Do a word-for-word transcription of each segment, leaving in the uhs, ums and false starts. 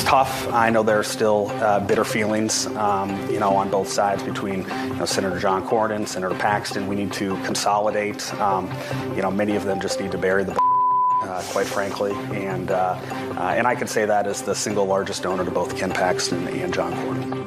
it's tough. I know there are still uh, bitter feelings, um, you know, on both sides between you know, Senator John Cornyn, Senator Paxton. We need to consolidate. Um, you know, many of them just need to bury the uh, quite frankly. And uh, uh, and I can say that as the single largest donor to both Ken Paxton and John Cornyn.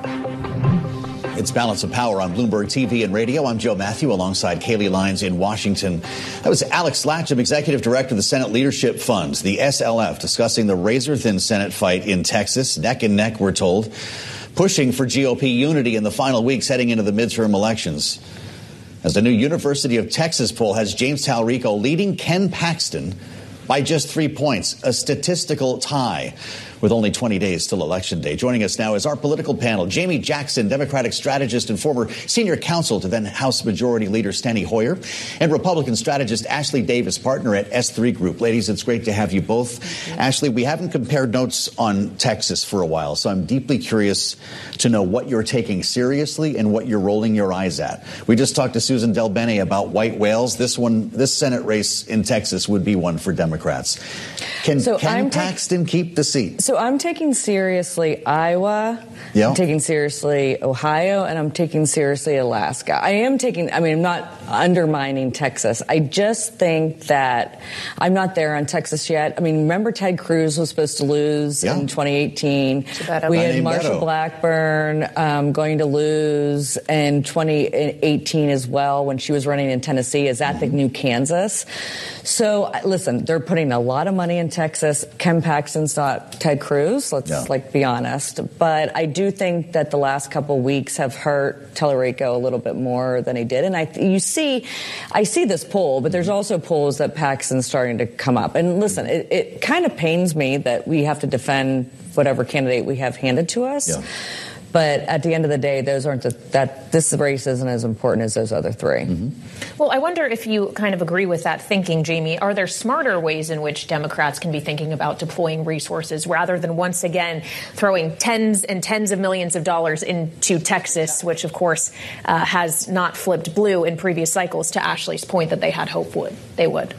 It's Balance of Power on Bloomberg T V and radio. I'm Joe Matthew alongside Kaylee Lyons in Washington. That was Alex Latcham, Executive Director of the Senate Leadership Funds, the S L F, discussing the razor-thin Senate fight in Texas, neck and neck, we're told, pushing for G O P unity in the final weeks heading into the midterm elections. As the new University of Texas poll has James Talrico leading Ken Paxton by just three points, a statistical tie, with only twenty days till Election Day. Joining us now is our political panel, Jamie Jackson, Democratic strategist and former senior counsel to then House Majority Leader Steny Hoyer, and Republican strategist Ashley Davis, partner at S three Group. Ladies, it's great to have you both. You. Ashley, we haven't compared notes on Texas for a while, so I'm deeply curious to know what you're taking seriously and what you're rolling your eyes at. We just talked to Susan Del Bene about white whales. This one, this Senate race in Texas would be one for Democrats. Can so Ken ta- Paxton keep the seat? So I'm taking seriously Iowa, yeah. I'm taking seriously Ohio, and I'm taking seriously Alaska. I am taking, I mean, I'm not undermining Texas. I just think that I'm not there on Texas yet. I mean, remember Ted Cruz was supposed to lose yeah. in twenty eighteen. We had Marsha Blackburn um, going to lose in twenty eighteen as well when she was running in Tennessee. Is that mm-hmm. the new Kansas? So, listen, they're putting a lot of money in Texas. Ken Paxton's not Ted Cruz, let's yeah. like be honest. But I do think that the last couple of weeks have hurt Talarico a little bit more than he did. And I, you see, I see this poll, but there's also polls that Paxton's starting to come up. And listen, it, it kind of pains me that we have to defend whatever candidate we have handed to us. Yeah. But at the end of the day, those aren't the, that this race isn't as important as those other three. Mm-hmm. Well, I wonder if you kind of agree with that thinking, Jamie. Are there smarter ways in which Democrats can be thinking about deploying resources rather than once again throwing tens and tens of millions of dollars into Texas, which, of course, uh, has not flipped blue in previous cycles, to Ashley's point that they had hope would they would?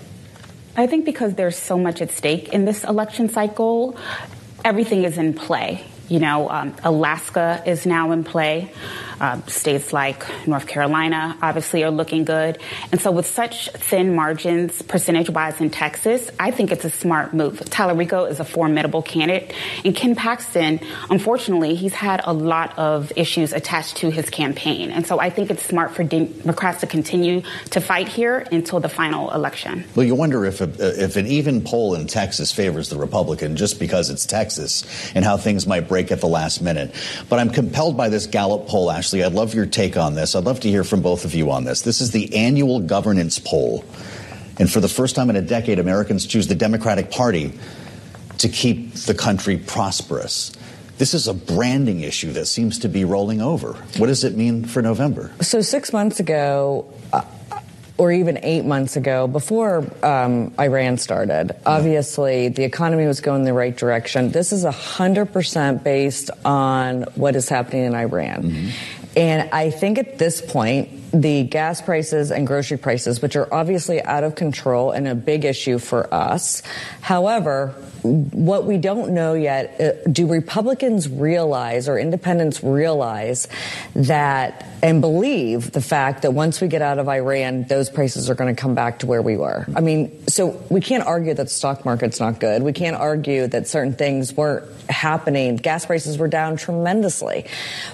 I think because there's so much at stake in this election cycle, everything is in play. You know, um, Alaska is now in play. Uh, states like North Carolina obviously are looking good. And so with such thin margins percentage-wise in Texas, I think it's a smart move. Talarico is a formidable candidate. And Ken Paxton, unfortunately, he's had a lot of issues attached to his campaign. And so I think it's smart for Democrats to continue to fight here until the final election. Well, you wonder if, a, if an even poll in Texas favors the Republican just because it's Texas and how things might break at the last minute. But I'm compelled by this Gallup poll, Ashley. I'd love your take on this. I'd love to hear from both of you on this. This is the annual governance poll. And for the first time in a decade, Americans choose the Democratic Party to keep the country prosperous. This is a branding issue that seems to be rolling over. What does it mean for November? So six months ago, uh, or even eight months ago, before um, Iran started, obviously the economy was going in the right direction. This is one hundred percent based on what is happening in Iran. Mm-hmm. And I think at this point, the gas prices and grocery prices, which are obviously out of control and a big issue for us. However, what we don't know yet, uh, do Republicans realize or independents realize that and believe the fact that once we get out of Iran, those prices are going to come back to where we were? I mean, so we can't argue that the stock market's not good. We can't argue that certain things weren't happening. Gas prices were down tremendously.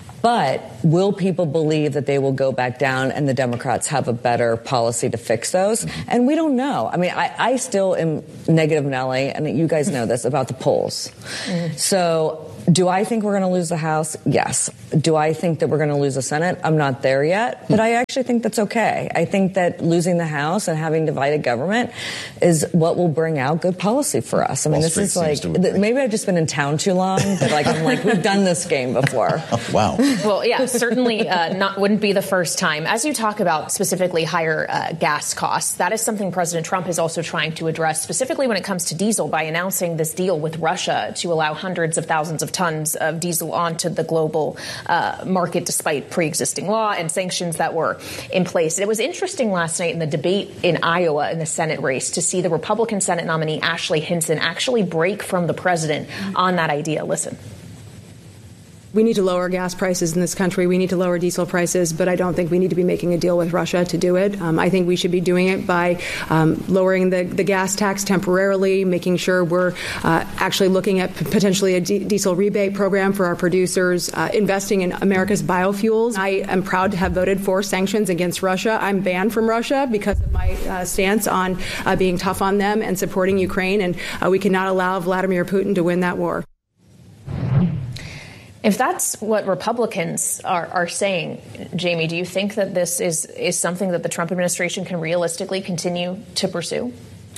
But will people believe that they will go back down and the Democrats have a better policy to fix those? And we don't know. I mean, I, I still am negative, Nellie, and you guys know this, about the polls. Mm. So do I think we're going to lose the House? Yes. Do I think that we're going to lose the Senate? I'm not there yet, but I actually think that's okay. I think that losing the House and having divided government is what will bring out good policy for us. I mean, Wall this Street is like, th- maybe I've just been in town too long, but like, I'm like, we've done this game before. Oh, wow. Well, yeah, certainly uh, not wouldn't be the first time. As you talk about specifically higher uh, gas costs, that is something President Trump is also trying to address, specifically when it comes to diesel, by announcing this deal with Russia to allow hundreds of thousands of of tons of diesel onto the global uh, market despite pre-existing law and sanctions that were in place. It was interesting last night in the debate in Iowa in the Senate race to see the Republican Senate nominee Ashley Hinson actually break from the president on that idea. Listen. We need to lower gas prices in this country. We need to lower diesel prices, but I don't think we need to be making a deal with Russia to do it. Um, I think we should be doing it by um, lowering the, the gas tax temporarily, making sure we're uh, actually looking at p- potentially a d- diesel rebate program for our producers, uh, investing in America's biofuels. I am proud to have voted for sanctions against Russia. I'm banned from Russia because of my uh, stance on uh, being tough on them and supporting Ukraine, and uh, we cannot allow Vladimir Putin to win that war. If that's what Republicans are, are saying, Jamie, do you think that this is, is something that the Trump administration can realistically continue to pursue?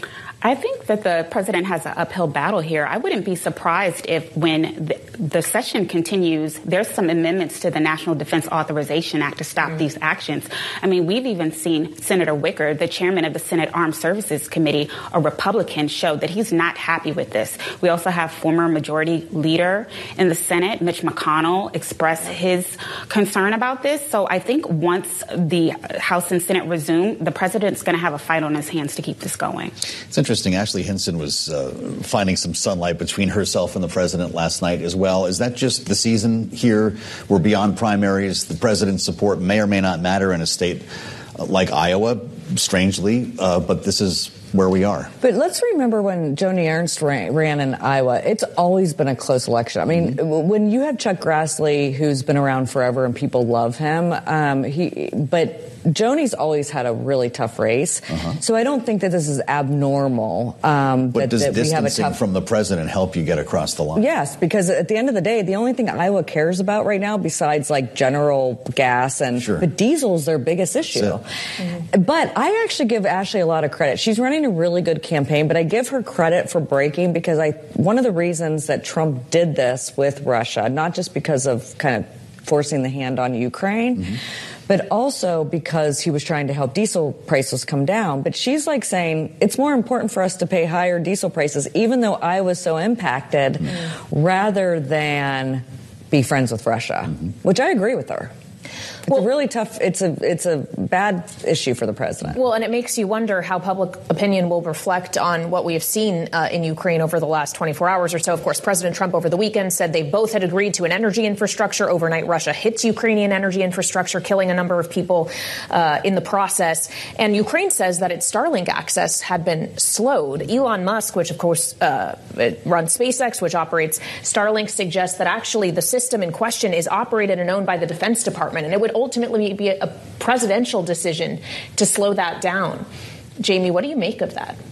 I think that the president has an uphill battle here. I wouldn't be surprised if when the, the session continues, there's some amendments to the National Defense Authorization Act to stop mm-hmm. these actions. I mean, we've even seen Senator Wicker, the chairman of the Senate Armed Services Committee, a Republican, show that he's not happy with this. We also have former majority leader in the Senate, Mitch McConnell, express his concern about this. So I think once the House and Senate resume, the president's going to have a fight on his hands to keep this going. It's interesting. Ashley Hinson was uh, finding some sunlight between herself and the president last night as well. Is that just the season here? We're beyond primaries. The president's support may or may not matter in a state like Iowa, strangely, uh, but this is where we are. But let's remember when Joni Ernst ran, ran in Iowa, it's always been a close election. I mean, mm-hmm. when you have Chuck Grassley, who's been around forever and people love him, um, he, but Joni's always had a really tough race. Uh-huh. So I don't think that this is abnormal. Um, but that, does that distancing we have a tough... from the president help you get across the line? Yes, because at the end of the day, the only thing Iowa cares about right now, besides like general gas and sure. but diesel's their biggest issue. So. Mm-hmm. But I actually give Ashley a lot of credit. She's running a really good campaign, but I give her credit for breaking because I one of the reasons that Trump did this with Russia, not just because of kind of forcing the hand on Ukraine, mm-hmm. but also because he was trying to help diesel prices come down. But she's like saying it's more important for us to pay higher diesel prices, even though I was so impacted, mm-hmm. rather than be friends with Russia, mm-hmm. which I agree with her. It's well, a really tough, it's a it's a bad issue for the president. Well, and it makes you wonder how public opinion will reflect on what we have seen uh, in Ukraine over the last twenty-four hours or so. Of course, President Trump over the weekend said they both had agreed to an energy infrastructure. Overnight, Russia hits Ukrainian energy infrastructure, killing a number of people uh, in the process. And Ukraine says that its Starlink access had been slowed. Elon Musk, which of course uh, runs SpaceX, which operates Starlink, suggests that actually the system in question is operated and owned by the Defense Department. And it would ultimately be a presidential decision to slow that down. Jamie, what do you make of that?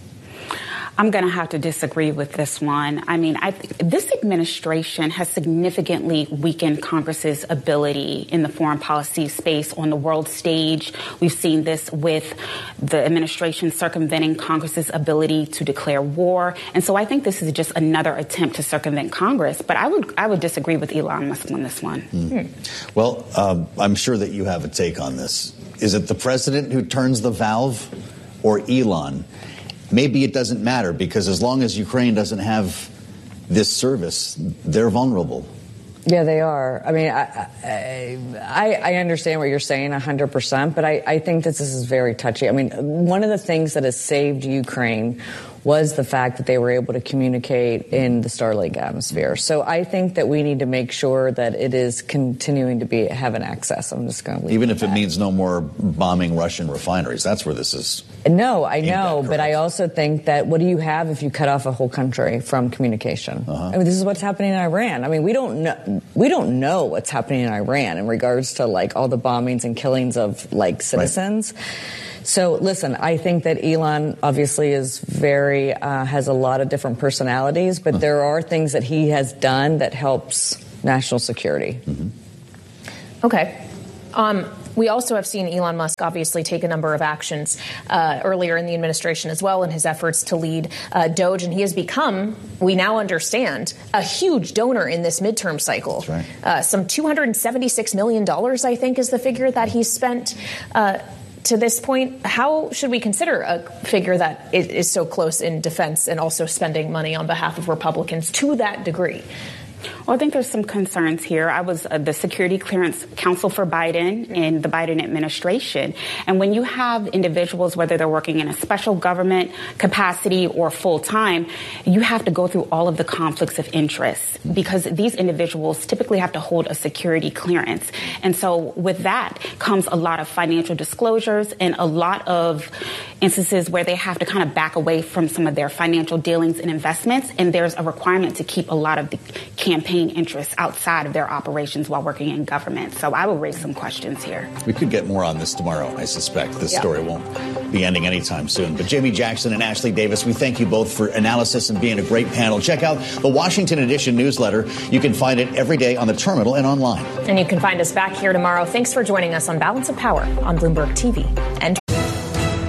I'm going to have to disagree with this one. I mean, I, this administration has significantly weakened Congress's ability in the foreign policy space on the world stage. We've seen this with the administration circumventing Congress's ability to declare war. And so I think this is just another attempt to circumvent Congress. But I would I would disagree with Elon Musk on this one. Mm. Hmm. Well, um, I'm sure that you have a take on this. Is it the president who turns the valve or Elon? Maybe it doesn't matter because as long as Ukraine doesn't have this service, they're vulnerable. Yeah, they are. I mean, I I, I understand what you're saying one hundred percent, but I, I think that this is very touchy. I mean, one of the things that has saved Ukraine was the fact that they were able to communicate in the Starlink atmosphere. So I think that we need to make sure that it is continuing to be have an access. I'm just going to leave Even it if that. it means no more bombing Russian refineries. That's where this is. No, I know, but I also think that what do you have if you cut off a whole country from communication? Uh-huh. I mean, this is what's happening in Iran. I mean, we don't know, we don't know what's happening in Iran in regards to like all the bombings and killings of like citizens. Right. So, listen, I think that Elon obviously is very, uh, has a lot of different personalities, but huh. there are things that he has done that helps national security. Mm-hmm. Okay. Um, we also have seen Elon Musk obviously take a number of actions uh, earlier in the administration as well in his efforts to lead uh, Doge. And he has become, we now understand, a huge donor in this midterm cycle. That's right. Uh, some two hundred seventy-six million dollars, I think, is the figure that he's spent uh to this point. How should we consider a figure that is, is so close in defense and also spending money on behalf of Republicans to that degree? Well, Well, I think there's some concerns here. I was uh, the security clearance counsel for Biden in the Biden administration. And when you have individuals, whether they're working in a special government capacity or full time, you have to go through all of the conflicts of interest because these individuals typically have to hold a security clearance. And so with that comes a lot of financial disclosures and a lot of instances where they have to kind of back away from some of their financial dealings and investments. And there's a requirement to keep a lot of the campaign interests outside of their operations while working in government. So I will raise some questions here. We could get more on this tomorrow, I suspect. This yep. story won't be ending anytime soon. But Jamie Jackson and Ashley Davis, we thank you both for analysis and being a great panel. Check out the Washington Edition newsletter. You can find it every day on the terminal and online. And you can find us back here tomorrow. Thanks for joining us on Balance of Power on Bloomberg T V and